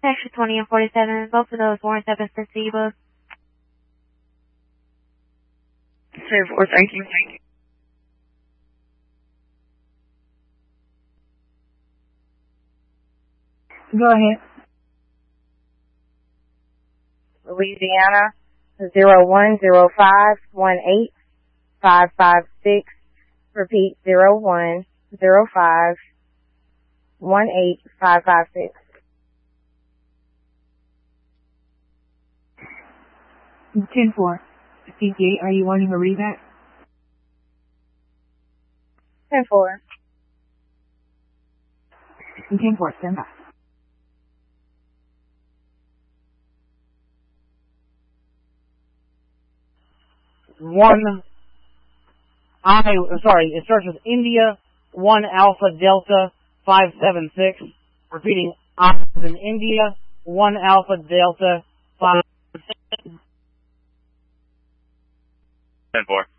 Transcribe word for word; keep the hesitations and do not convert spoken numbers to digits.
Section twenty and forty-seven, both of those warrants have been sent to you both. ten four, thank you. Thank you. Go ahead. Louisiana, zero one zero five one eight five five six. Repeat, zero one zero five one eight five five six. ten four. C J, are you wanting to read that? ten four. ten four, stand by. One, I, sorry, it starts with India, one Alpha Delta, five seven six. Repeating, I is in India, one Alpha Delta, five seven six. ten four.